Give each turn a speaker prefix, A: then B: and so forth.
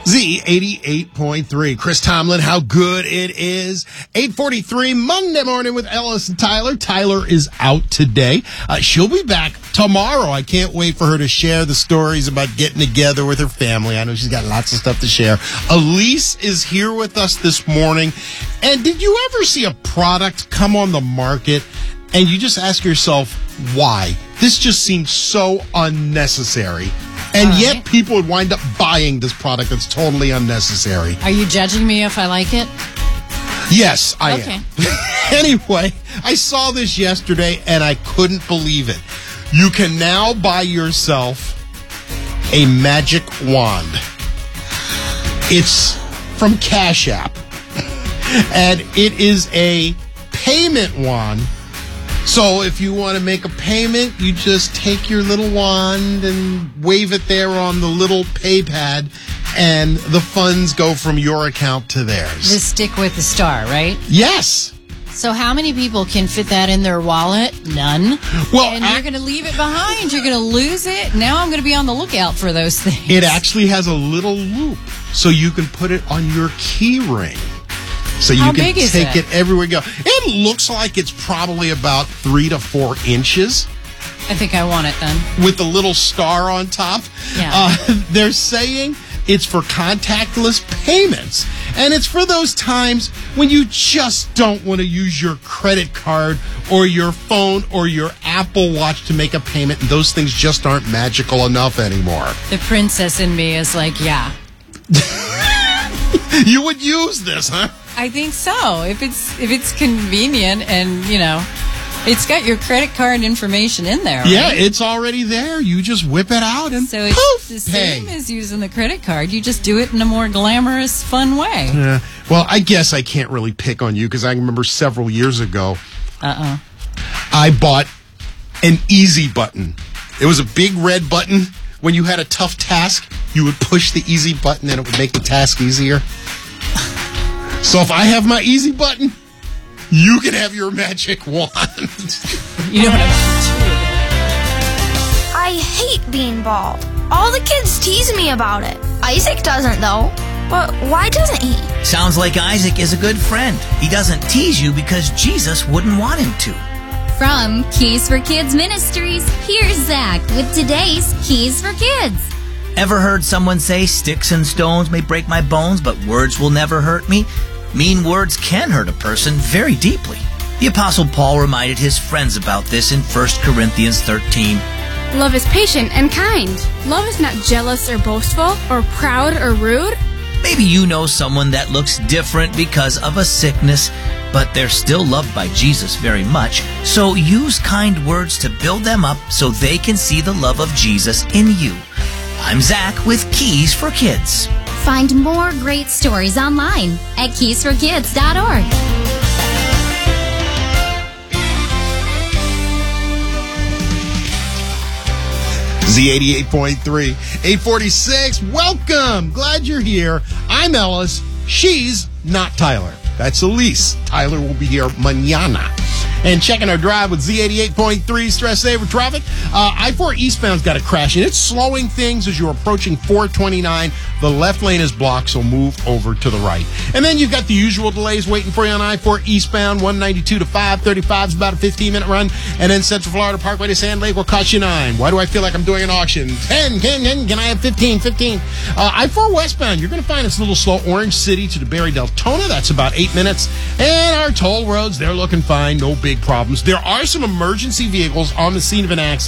A: Z88.3. Chris Tomlin, how good it is. 8:43 Monday morning with Ellis and Tyler. Tyler is out today. She'll be back tomorrow. I can't wait for her to share the stories about getting together with her family. I know she's got lots of stuff to share. Elise is here with us this morning. And did you ever see a product come on the market and you just ask yourself, why? This just seems so unnecessary. And yet people would wind up buying this product that's totally unnecessary.
B: Are you judging me if I like it?
A: Yes, I am. Anyway, I saw this yesterday and I couldn't believe it. You can now buy yourself a magic wand. It's from Cash App. And it is a payment wand. So if you want to make a payment, you just take your little wand and wave it there on the little pay pad, and the funds go from your account to theirs.
B: The stick with the star, right?
A: Yes.
B: So how many people can fit that in their wallet? None.
A: Well,
B: and you're going to leave it behind. You're going to lose it. Now I'm going to be on the lookout for those things.
A: It actually has a little loop, so you can put it on your key ring. So you can take it everywhere you go. It looks like it's probably about 3 to 4 inches.
B: I think I want it then.
A: With the little star on top.
B: Yeah.
A: They're saying it's for contactless payments. And it's for those times when you just don't want to use your credit card or your phone or your Apple Watch to make a payment. And those things just aren't magical enough anymore.
B: The princess in me is like, yeah.
A: You would use this, huh?
B: I think so. If it's convenient and, you know, it's got your credit card information in there, right?
A: Yeah, it's already there. You just whip it out and
B: so it's the same as using the credit card. You just do it in a more glamorous, fun way.
A: Yeah. Well, I guess I can't really pick on you because I remember several years ago, I bought an easy button. It was a big red button. When you had a tough task, you would push the easy button and it would make the task easier. So if I have my easy button, you can have your magic wand.
B: You know what
C: I hate being bald. All the kids tease me about it. Isaac doesn't, though. But why doesn't he?
D: Sounds like Isaac is a good friend. He doesn't tease you because Jesus wouldn't want him to.
E: From Keys for Kids Ministries, here's Zach with today's Keys for Kids.
D: Ever heard someone say, sticks and stones may break my bones, but words will never hurt me? Mean words can hurt a person very deeply. The Apostle Paul reminded his friends about this in 1 Corinthians 13.
F: Love is patient and kind. Love is not jealous or boastful or proud or rude.
D: Maybe you know someone that looks different because of a sickness, but they're still loved by Jesus very much. So use kind words to build them up so they can see the love of Jesus in you. I'm Zach with Keys for Kids.
E: Find more great stories online at keysforkids.org.
A: Z88.3, 846. Welcome. Glad you're here. I'm Ellis. She's not Tyler. That's Elise. Tyler will be here mañana. And checking our drive with Z88.3 stress saver traffic. I-4 eastbound's got a crash, and it's slowing things as you're approaching 429. The left lane is blocked, so move over to the right. And then you've got the usual delays waiting for you on I-4 eastbound, 192 to 535 is about a 15-minute run. And then Central Florida Parkway to Sand Lake will cost you 9. Why do I feel like I'm doing an auction? 10, can I have 15? I-4 westbound, you're going to find it's a little slow. Orange City to DeBerry Deltona, that's about 8 minutes. And our toll roads, they're looking fine. No big problems. There are some emergency vehicles on the scene of an accident.